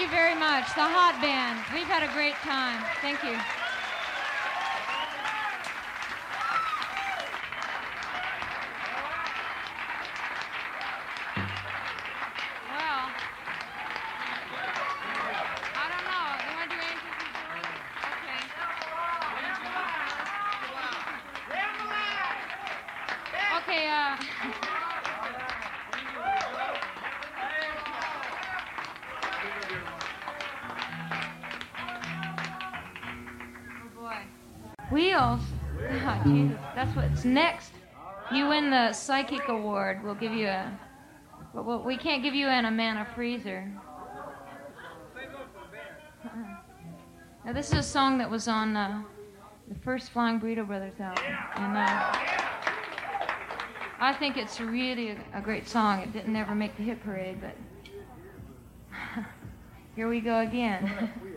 you very much. The Hot Band. We've had a great time. Thank you. Well, I don't know. You want to do Angels and George? Okay. Oh boy. Wheels. Oh, Jesus. That's what's next. You win the Psychic Award. We'll give you a... But we can't give you an Amana Freezer. Now, this is a song that was on the first Flying Burrito Brothers album. And I think it's really a great song. It didn't ever make the hit parade, but here we go again.